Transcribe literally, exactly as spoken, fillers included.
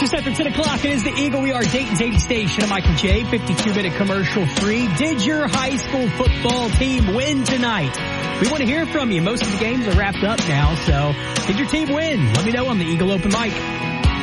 Just after ten o'clock, it is the Eagle. We are Dayton's eighty station at Michael J. fifty-two minute commercial free. Did your high school football team win tonight? We want to hear from you. Most of the games are wrapped up now, so did your team win? Let me know on the Eagle Open Mic.